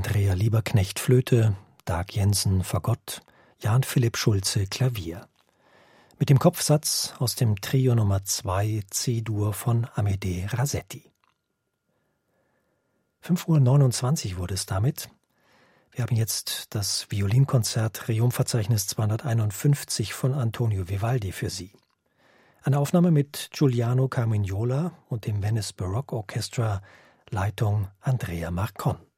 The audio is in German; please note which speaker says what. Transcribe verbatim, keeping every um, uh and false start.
Speaker 1: Andrea Lieberknecht Flöte, Dag Jensen Fagott, Jan Philipp Schulze Klavier. Mit dem Kopfsatz aus dem Trio Nummer zwei C-Dur von Amédée Rasetti. fünf Uhr neunundzwanzig wurde es damit. Wir haben jetzt das Violinkonzert Triumphverzeichnis zweihunderteinundfünfzig von Antonio Vivaldi für Sie. Eine Aufnahme mit Giuliano Carmignola und dem Venice Baroque Orchestra, Leitung Andrea Marcon.